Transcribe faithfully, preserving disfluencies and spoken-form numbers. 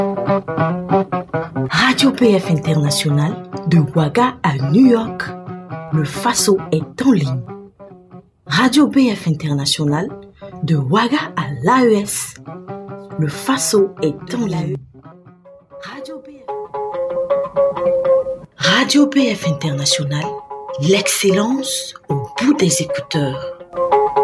Radio P F International, de Ouaga à New York, le Faso est en ligne. Radio P F International, de Ouaga à l'A E S, le Faso est en ligne. Radio P F, Radio P F International, l'excellence au bout des écouteurs.